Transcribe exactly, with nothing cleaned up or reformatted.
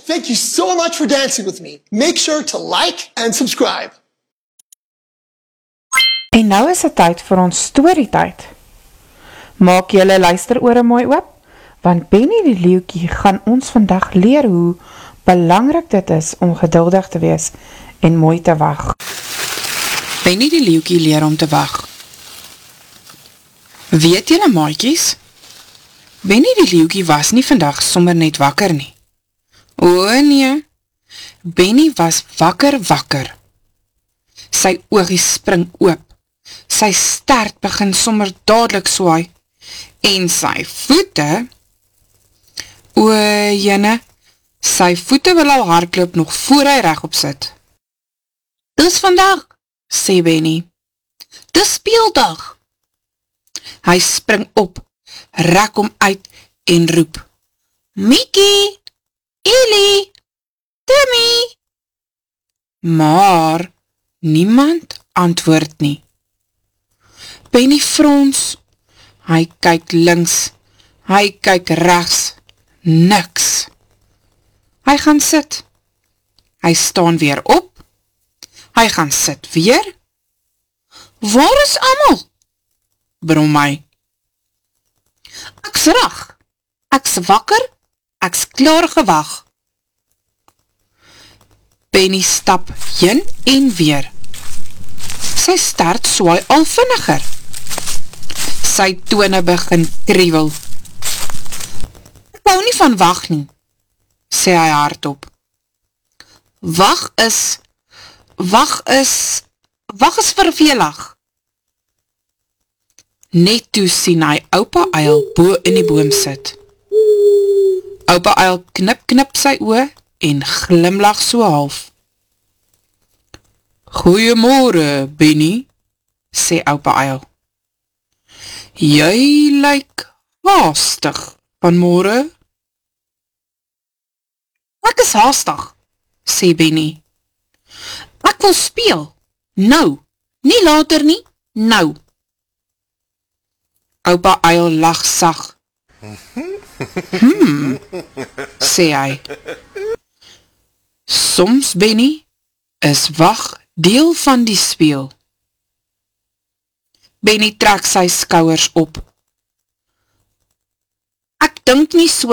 Thank you so much for dancing with me. Make sure to like and subscribe. En nou is het tyd vir ons storytyd. Maak julle luisterore mooi oop, want Benny die leeuwkie gaan ons vandag leer hoe belangrik dit is om geduldig te wees en mooi te wag. Benny die leeuwkie leer om te wag. Weet julle maatjies? Benny die leeuwkie was nie vandag sommer net wakker nie. O nee, Benny was wakker wakker. Sy oogies spring oop, sy stert begin sommer dadelik swaai, en sy voete, o jene, sy voete wil al hardloop nog voor hy rechtop sit. Dis vandag, sê Benny. Dis speeldag. Hy spring op, rek hom uit en roep, Mickey, Ellie, Timmy. Maar niemand antwoord nie. Benny frons, hy kyk links, hy kyk rechts, niks. Hy gaan sit, hy staan weer op, hy gaan sit weer. Waar is almal? Brom hy. Ek's reg, ek's wakker, ek's klaar gewag. Benny stap heen en weer. Sy stert swaai al vinniger. Sy tone begin kriewel. Ek hou nie van wag nie, sê hy hardop. Wag is, wag is, wag is vervelig. Net toe sien hy oupa uil bo in die boom sit. Oupa uil knip knip sy oë en glimlag so half. Goeiemorgen, Benny, sê oupa uil. Jy lyk haastig vanmorgen. Ek is haastig, sê Benny. Ek wil speel, nou, nie later nie, nou. Oupa uil lag sag. Hmm, sê hy. Soms, Benny, is wag deel van die speel. Benny trek sy skouers op. Ek dink nie so